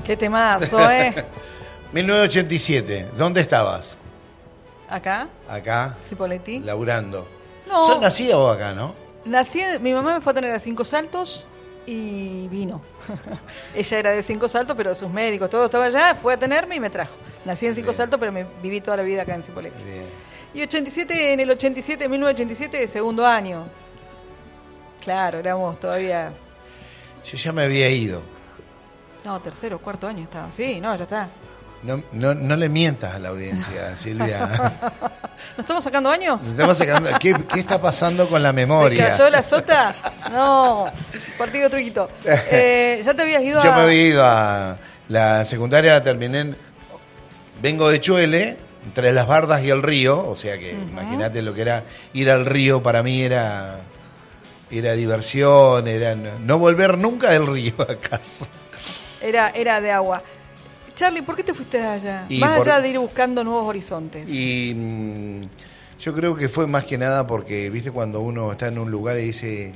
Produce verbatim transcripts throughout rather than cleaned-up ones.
Qué temazo, ¿eh? mil novecientos ochenta y siete, ¿dónde estabas? ¿Acá? Acá, Cipolletti. laburando. No. ¿Sos nacida vos acá, no? Nací, mi mamá me fue a tener a Cinco Saltos y vino. Ella era de Cinco Saltos, pero sus médicos, todo estaba allá, fue a tenerme y me trajo. Nací en Cinco Bien. Saltos, pero me viví toda la vida acá en Cipolletti. Bien. Y ochenta y siete, en el ochenta y siete, mil novecientos ochenta y siete, segundo año. Claro, éramos todavía... Yo ya me había ido. No, tercero, cuarto año estaba. Sí, no, ya está. No, no, no le mientas a la audiencia, Silvia. ¿Nos estamos sacando años? Estamos sacando, ¿qué, ¿Qué está pasando con la memoria? ¿Se cayó la sota? No, partido truquito. Eh, ¿Ya te habías ido Yo a...? me había ido a la secundaria, la terminé en- vengo de Chuele, entre las Bardas y el río, o sea que uh-huh. Imagínate lo que era ir al río, para mí era era diversión, era no, no volver nunca del río a casa. Era, era de agua. Charlie, ¿por qué te fuiste de allá? Y Más por- allá de ir buscando nuevos horizontes. Y mm, yo creo que fue más que nada porque, viste, cuando uno está en un lugar y dice...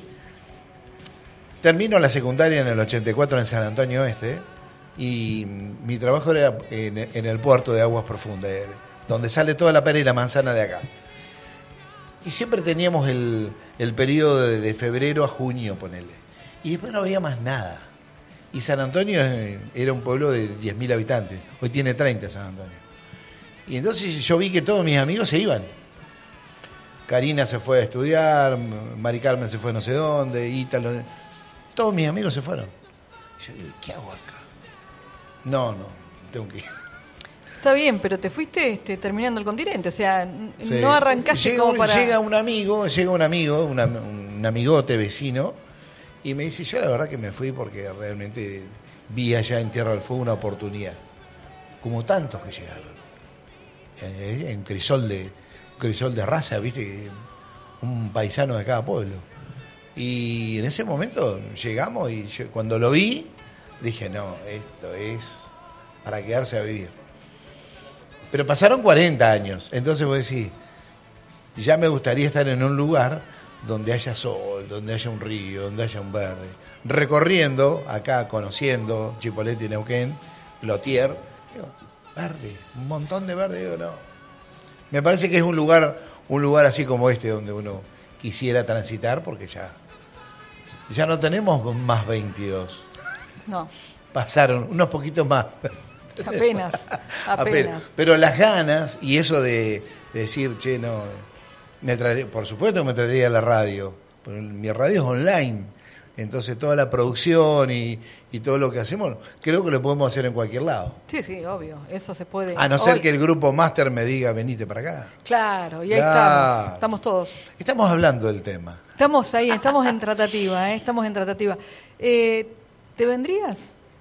Termino la secundaria en el ochenta y cuatro en San Antonio Este, y mm, mi trabajo era en, en el puerto de Aguas Profundas, eh, donde sale toda la pera y la manzana de acá. Y siempre teníamos el, el periodo de, de febrero a junio, ponele. Y después no había más nada. Y San Antonio eh, era un pueblo de diez mil habitantes. Hoy tiene treinta San Antonio. Y entonces yo vi que todos mis amigos se iban. Karina se fue a estudiar, Mari Carmen se fue no sé dónde, Ítalo. Todos mis amigos se fueron. Yo digo, ¿qué hago acá? No, no, tengo que ir. Está bien, pero te fuiste este, terminando el continente, o sea, n- Sí. no arrancaste llega, como para... Llega un amigo, llega un amigo, una- un amigote vecino, y me dice, yo la verdad que me fui porque realmente vi allá en Tierra del Fuego una oportunidad, como tantos que llegaron, eh, en crisol de, crisol de raza, viste, un paisano de cada pueblo. Y en ese momento llegamos y yo, cuando lo vi, dije, no, esto es para quedarse a vivir. Pero pasaron cuarenta años, entonces vos decís, ya me gustaría estar en un lugar donde haya sol, donde haya un río, donde haya un verde. Recorriendo, acá conociendo Chipolletti, Neuquén, Plotier, digo, verde, un montón de verde, digo, no. Me parece que es un lugar, un lugar así como este donde uno quisiera transitar, porque ya, ya no tenemos más veintidós. No, Pasaron unos poquitos más. apenas, apenas. Pero las ganas y eso de, de decir, che, no, me traería, por supuesto que me traería la radio, pero mi radio es online, entonces toda la producción y, y todo lo que hacemos, creo que lo podemos hacer en cualquier lado. Sí, sí, obvio, eso se puede. A no ser Hoy- que el grupo Master me diga, venite para acá. Claro, y ahí Claro. estamos, estamos todos. Estamos hablando del tema. Estamos ahí, estamos en tratativa, ¿eh? estamos en tratativa. Eh, ¿Te vendrías?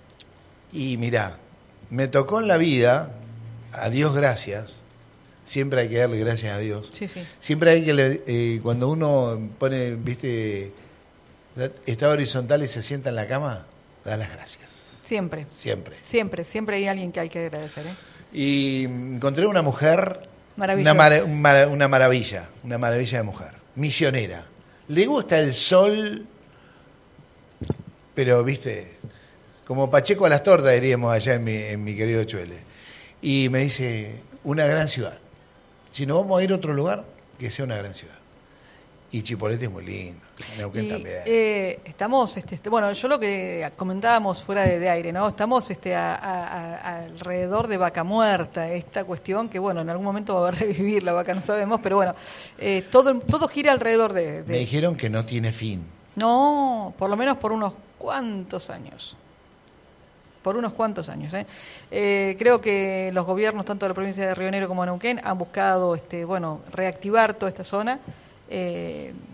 Y mirá, me tocó en la vida, a Dios gracias, siempre hay que darle gracias a Dios. Sí, sí. Siempre hay que, le- eh, cuando uno pone, viste, está horizontal y se sienta en la cama, da las gracias. Siempre, Siempre. siempre, siempre hay alguien que hay que agradecer, ¿eh? Y encontré una mujer, Maravillosa. una, mara- un mara- una maravilla, una maravilla de mujer, misionera. Le gusta el sol, pero, viste, como Pacheco a las tortas, diríamos allá en mi, en mi querido Chuele. Y me dice, una gran ciudad. Si nos vamos a ir a otro lugar, que sea una gran ciudad. Y Chipolletti es muy lindo, Neuquén Y, también. eh, estamos, este, este, bueno, yo lo que comentábamos fuera de, de aire, ¿no? Estamos este, a- a- a- alrededor de Vaca Muerta, esta cuestión que, bueno, en algún momento va a revivir la vaca, no sabemos, pero bueno, eh, todo, todo gira alrededor de, de- Me dijeron que no tiene fin. No, por lo menos por unos cuantos años. Por unos cuantos años. ¿eh? Eh, creo que los gobiernos, tanto de la provincia de Río Negro como de Neuquén, han buscado este, bueno, reactivar toda esta zona. Eh,